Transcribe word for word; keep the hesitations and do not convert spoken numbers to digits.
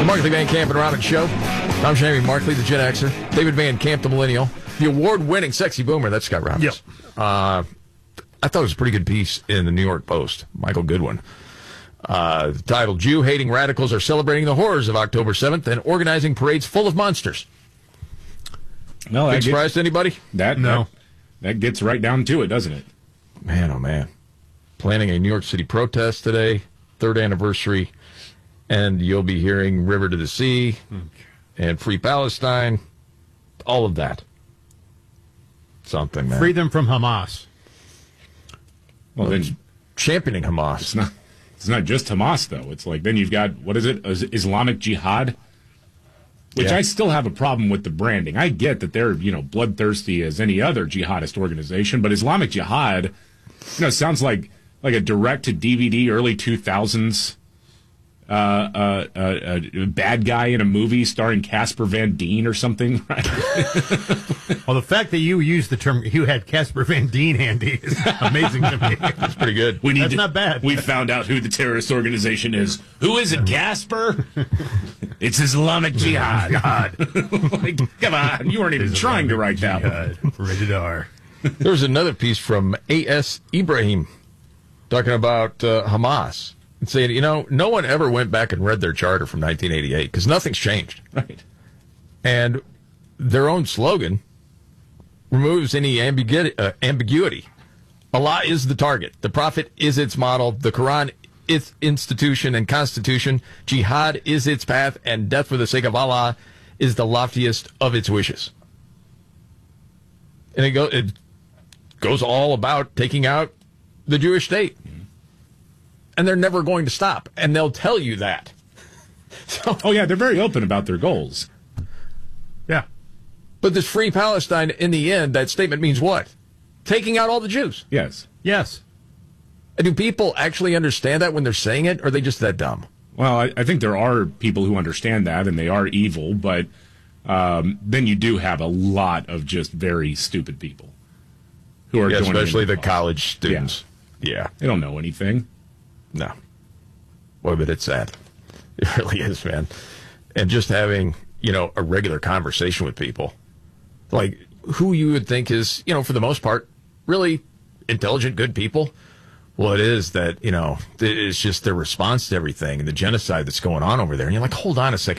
Markley Van Camp and Robbins Show. I'm Jamie Markley, the Gen Xer. David Van Camp, the Millennial. The award-winning Sexy Boomer, that's Scott Robbins. Yep. Uh, I thought it was a pretty good piece in the New York Post. Michael Goodwin. Uh, the title, Jew-hating radicals are celebrating the horrors of October seventh and organizing parades full of monsters. No, Big that surprise gets, to anybody? that, No. that that gets right down to it, doesn't it? Man, oh man. Planning a New York City protest today, third anniversary, and you'll be hearing River to the Sea and Free Palestine, all of that. Something, man. Free them from Hamas. Well, then Championing Hamas. it's not it's not just Hamas though. It's like then you've got what is it? Is- Islamic Jihad, which Yeah. I still have a problem with the branding. I get that they're you know bloodthirsty as any other jihadist organization, but Islamic Jihad, you know, sounds like like a direct to D V D early two thousands. Uh, uh, uh, uh, bad guy in a movie starring Casper Van Dien or something, right? Well, the fact that you used the term, you had Casper Van Dien handy is amazing to me. That's pretty good. We need That's to- not bad. We found out who the terrorist organization is. Who is it, Casper? It's Islamic Jihad. Like, come on, you weren't even trying to write that one. Rated R. There was another piece from A S. Ibrahim talking about uh, Hamas and saying, you know, no one ever went back and read their charter from nineteen eighty-eight because nothing's changed. Right. And their own slogan removes any ambiguity. Uh, ambiguity. Allah is the target. The Prophet is its model. The Quran its institution and constitution. Jihad is its path. And death for the sake of Allah is the loftiest of its wishes. And it, go, it goes all about taking out the Jewish state. And they're never going to stop. And they'll tell you that. So, Oh, yeah, they're very open about their goals. Yeah. but this Free Palestine, in the end, that statement means what? Taking out all the Jews. Yes. Yes. And do people actually understand that when they're saying it, or are they just that dumb? Well, I, I think there are people who understand that, and they are evil, but um, then you do have a lot of just very stupid people who are Yeah, joining especially in the cause. college students. Yeah. They don't know anything. No. Boy, but it's sad. It really is, man. And just having, you know, a regular conversation with people, like who you would think is, you know, for the most part, really intelligent, good people. Well, it is that, you know, it's just their response to everything and the genocide that's going on over there. And you're like, hold on a second.